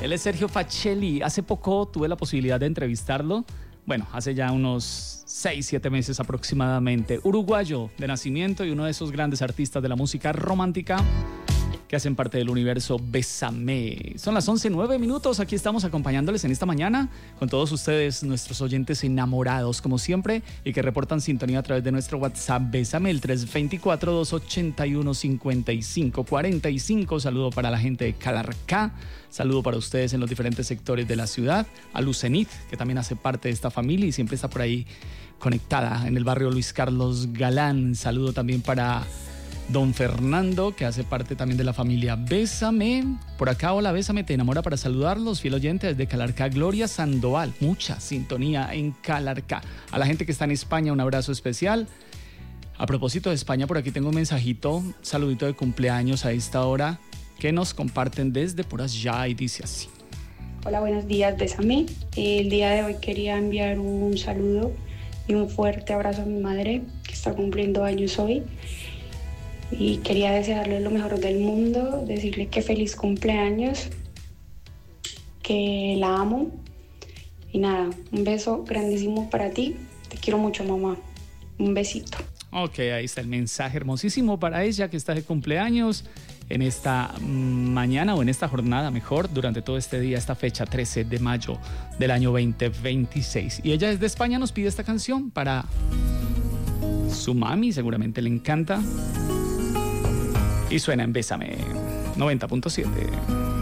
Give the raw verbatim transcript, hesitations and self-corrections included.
Él es Sergio Facelli. Hace poco tuve la posibilidad de entrevistarlo. Bueno, hace ya unos seis, siete meses aproximadamente. Uruguayo de nacimiento y uno de esos grandes artistas de la música romántica que hacen parte del universo Bésame. Son las once, nueve minutos. Aquí estamos acompañándoles en esta mañana con todos ustedes, nuestros oyentes enamorados, como siempre, y que reportan sintonía a través de nuestro WhatsApp Bésame, el tres dos cuatro, dos ocho uno, cinco cinco cuatro cinco. Saludo para la gente de Calarcá. Saludo para ustedes en los diferentes sectores de la ciudad. A Lucenit, que también hace parte de esta familia y siempre está por ahí conectada en el barrio Luis Carlos Galán. Saludo también para Don Fernando, que hace parte también de la familia Bésame. Por acá, hola Bésame, te enamora para saludarlos. Fiel oyente desde Calarcá, Gloria Sandoval. Mucha sintonía en Calarcá. A la gente que está en España, un abrazo especial. A propósito de España, por aquí tengo un mensajito, saludito de cumpleaños a esta hora, que nos comparten desde por allá y dice así. Hola, buenos días, Bésame. El día de hoy quería enviar un saludo y un fuerte abrazo a mi madre, que está cumpliendo años hoy. Y quería desearle lo mejor del mundo, decirle que feliz cumpleaños, que la amo. Y nada, un beso grandísimo para ti. Te quiero mucho, mamá. Un besito. Ok, ahí está el mensaje hermosísimo para ella que está de cumpleaños en esta mañana o en esta jornada, mejor, durante todo este día, esta fecha trece de mayo del año veinte veintiséis. Y ella desde España nos pide esta canción para su mami, seguramente le encanta. Y suena en Bésame noventa punto siete.